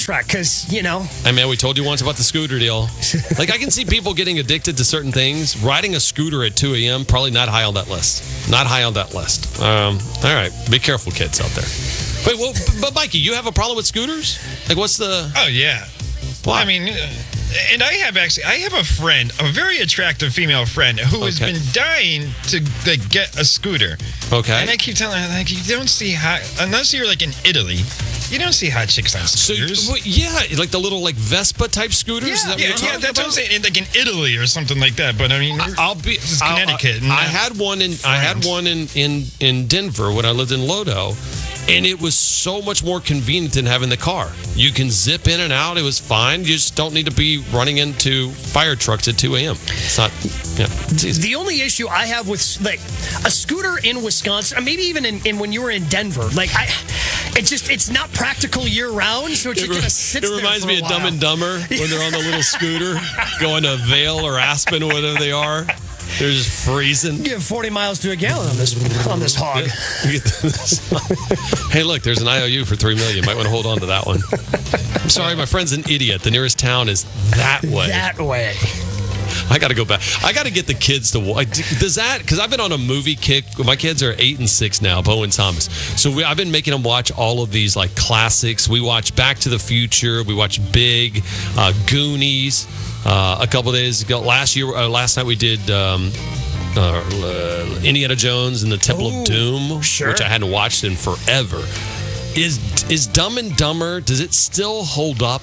track because, you know. Hey, man, we told you once about the scooter deal. Like, I can see people getting addicted to certain things. Riding a scooter at 2 a.m., probably not high on that list. Not high on that list. All right. Be careful, kids out there. Wait, well, but Mikey, you have a problem with scooters? Like, what's the... Oh, yeah. Why? I mean... And I have a friend, a very attractive female friend, who has been dying to get a scooter. Okay. And I keep telling her, like, you don't see hot, unless you're like in Italy, you don't see hot chicks on scooters. So, yeah, like the little like Vespa type scooters. Yeah, that's what I'm saying. Like in Italy or something like that. But I mean, this is Connecticut. I had one in Denver when I lived in Lodo. And it was so much more convenient than having the car. You can zip in and out. It was fine. You just don't need to be running into fire trucks at 2 a.m. It's not, it's easy. The only issue I have with like a scooter in Wisconsin, or maybe even in when you were in Denver, like it's not practical year round. So it just kind of sits there. It reminds for a me of while. Dumb and Dumber when they're on the little scooter going to Vail or Aspen or whatever they are. They're just freezing. You have 40 miles to a gallon on this hog. Hey, look, there's an IOU for $3 million. Might want to hold on to that one. I'm sorry, my friend's an idiot. The nearest town is that way. That way. I got to go back. I got to get the kids to watch. Does that? Because I've been on a movie kick. My kids are 8 and 6 now, Bo and Thomas. So I've been making them watch all of these like classics. We watch Back to the Future. We watch Big, Goonies. A couple of days ago, last night we did Indiana Jones and the Temple of Doom, which I hadn't watched in forever. Is Dumb and Dumber? Does it still hold up?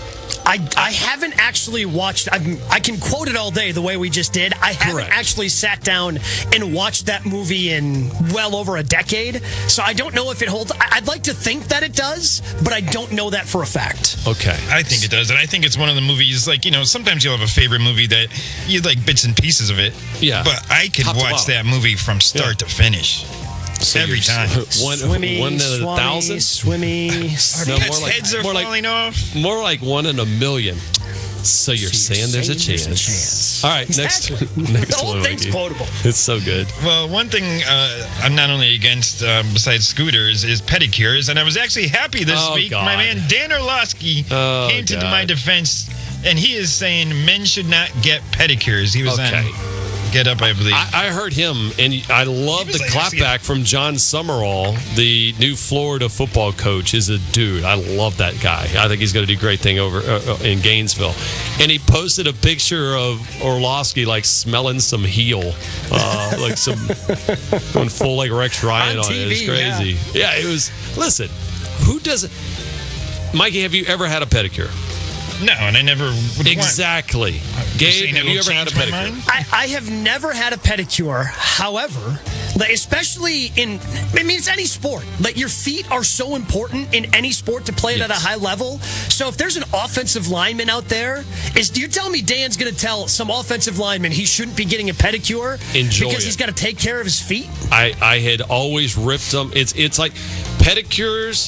I haven't actually watched. I can quote it all day the way we just did. I haven't actually sat down and watched that movie in well over a decade, so I don't know if it holds. I'd like to think that it does, but I don't know that for a fact. Okay. I think it does, and I think it's one of the movies, like, you know, sometimes you'll have a favorite movie that you like bits and pieces of it. Yeah. But I could watch that movie from start to finish. So every time. One in 1,000? Swimmy. No, heads are falling off. More like 1 in a million. So you're saying there's a chance. All right, next The whole one. thing's quotable. It's so good. Well, one thing I'm not only against, besides scooters, is pedicures. And I was actually happy this week. God. My man Dan Orlowski came to my defense, and he is saying men should not get pedicures. He was on Get Up, I believe. I heard him, and I love the clapback from John Summerall, the new Florida football coach. Is a dude. I love that guy. I think he's going to do a great thing over in Gainesville. And he posted a picture of Orlowski like smelling some heel, like some going full like Rex Ryan on it. It's crazy. Yeah, it was. Listen, who doesn't? Mikey, have you ever had a pedicure? No, and I never would Exactly. Gabe, have you ever had a pedicure? I have never had a pedicure. However, like, especially it's any sport. Like, your feet are so important in any sport to play it at a high level. So if there's an offensive lineman out there, you're telling me Dan's going to tell some offensive lineman he shouldn't be getting a pedicure because he's got to take care of his feet? I had always ripped them. It's like pedicures.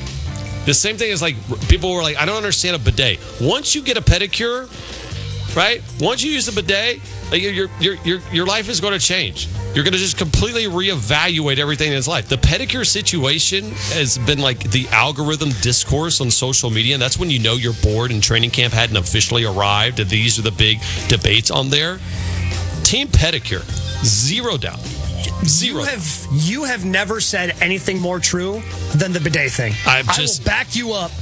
The same thing as like people were like, I don't understand a bidet. Once you get a pedicure, right? Once you use a bidet, like your life is going to change. You're going to just completely reevaluate everything in his life. The pedicure situation has been like the algorithm discourse on social media, and that's when you know your board and training camp hadn't officially arrived, and these are the big debates on there. Team pedicure, zero doubt. Zero. You have never said anything more true than the bidet thing. I will back you up.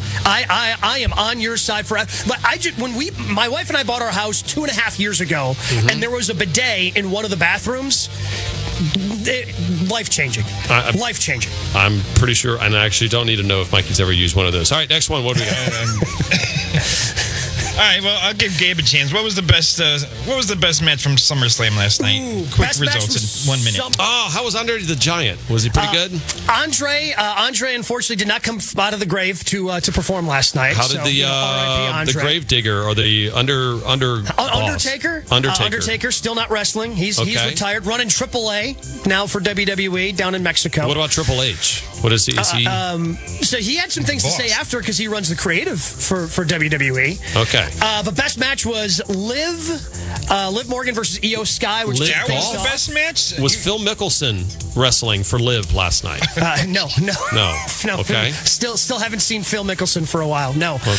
I am on your side forever. But when my wife and I bought our house 2.5 years ago, and there was a bidet in one of the bathrooms. Life changing. Life changing. I'm pretty sure, and I actually don't need to know if Mikey's ever used one of those. All right, next one. What do we got? All right, well, I'll give Gabe a chance. What was the best match from SummerSlam last night? Quick results in 1 minute. How was Andre the Giant? Was he pretty good? Andre unfortunately did not come out of the grave to perform last night. How did the grave digger or the Undertaker? Undertaker still not wrestling. He's retired, running AAA now for WWE down in Mexico. What about Triple H? What is he? So he had some things to say after because he runs the creative for WWE. Okay. But best match was Liv Morgan versus Io Sky, which was the best match. Was Phil Mickelson wrestling for Liv last night? No. Okay. Still haven't seen Phil Mickelson for a while. No.